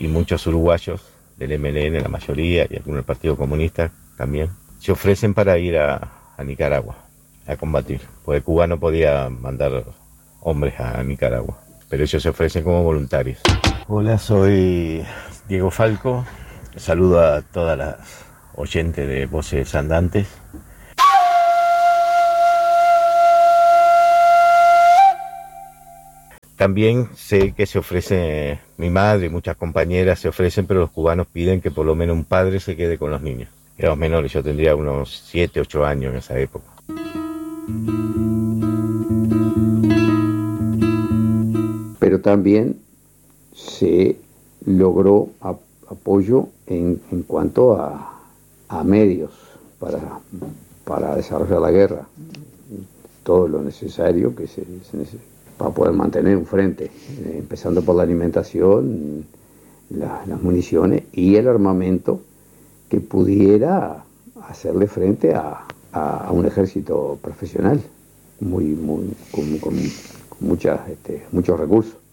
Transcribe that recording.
y muchos uruguayos del MLN, la mayoría, y algunos del Partido Comunista también, se ofrecen para ir a Nicaragua a combatir, porque Cuba no podía mandar hombres a Nicaragua, pero ellos se ofrecen como voluntarios. Hola, soy Diego Falco, saludo a todas las oyentes de Voces Andantes. También sé que se ofrece, mi madre y muchas compañeras se ofrecen, pero los cubanos piden que por lo menos un padre se quede con los niños. Éramos menores, yo tendría unos 7, 8 años en esa época. Pero también se logró apoyo en cuanto a medios para desarrollar la guerra. Todo lo necesario que se necesita para poder mantener un frente, empezando por la alimentación, las municiones y el armamento que pudiera hacerle frente a un ejército profesional con muchos recursos.